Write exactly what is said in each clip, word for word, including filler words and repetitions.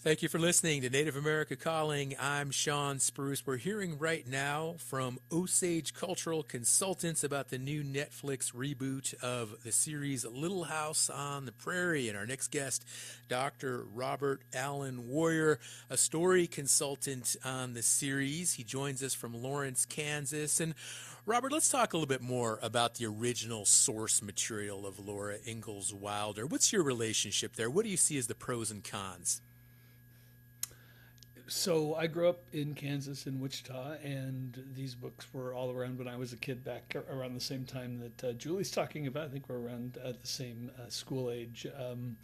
Thank you for listening to Native America Calling. I'm Sean Spruce. We're hearing right now from Osage Cultural Consultants about the new Netflix reboot of the series Little House on the Prairie. And our next guest, Doctor Robert Allen Warrior, a story consultant on the series. He joins us from Lawrence, Kansas. And Robert, let's talk a little bit more about the original source material of Laura Ingalls Wilder. What's your relationship there? What do you see as the pros and cons? So I grew up in Kansas, in Wichita, and these books were all around when I was a kid, back around the same time that uh, Julie's talking about. I think we're around uh, the same uh, school age. Um,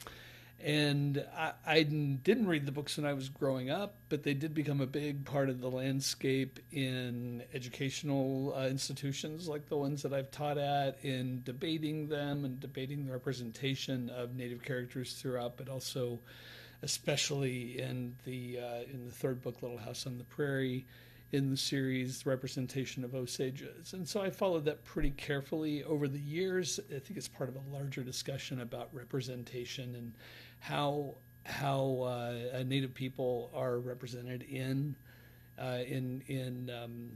and I, I didn't read the books when I was growing up, but they did become a big part of the landscape in educational uh, institutions like the ones that I've taught at, in debating them and debating the representation of Native characters throughout, but also especially in the uh, in the third book, Little House on the Prairie, in the series, the representation of Osages. And so I followed that pretty carefully over the years. I think it's part of a larger discussion about representation and how how uh, Native people are represented in uh, in in um,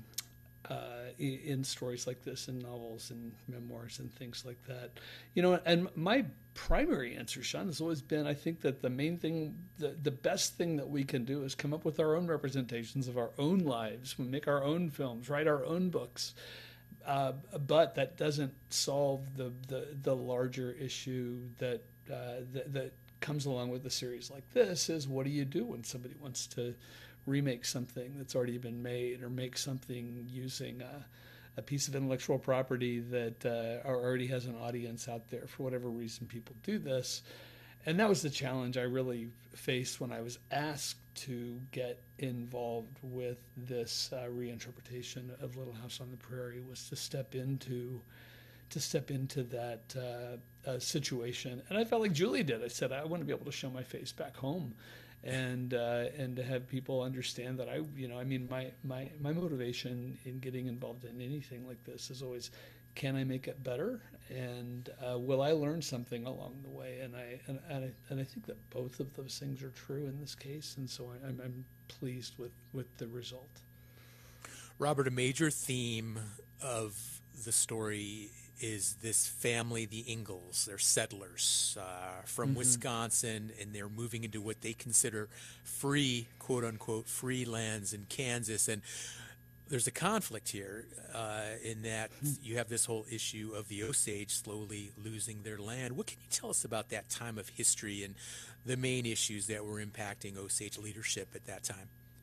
uh, in stories like this, in novels and memoirs and things like that. You know, and my primary answer, Sean, has always been, I think that the main thing, the, the best thing that we can do is come up with our own representations of our own lives, we make our own films, write our own books. Uh, but that doesn't solve the, the, the larger issue that, uh, that that comes along with a series like this, is what do you do when somebody wants to remake something that's already been made, or make something using a, a piece of intellectual property that uh, already has an audience out there. For whatever reason, people do this. And that was the challenge I really faced when I was asked to get involved with this uh, reinterpretation of Little House on the Prairie, was to step into to step into that uh, uh, situation. And I felt like Julie did. I said, I want to be able to show my face back home, and uh, and to have people understand that I, you know, I mean, my, my, my motivation in getting involved in anything like this is always, can I make it better, and uh, will I learn something along the way? And I and, and I and I think that both of those things are true in this case, and so I, I'm, I'm pleased with, with the result. Robert, a major theme of the story is this family, the Ingalls. They're settlers uh, from mm-hmm. Wisconsin, and they're moving into what they consider free, quote unquote, free lands in Kansas. And there's a conflict here uh, in that you have this whole issue of the Osage slowly losing their land. What can you tell us about that time of history and the main issues that were impacting Osage leadership at that time?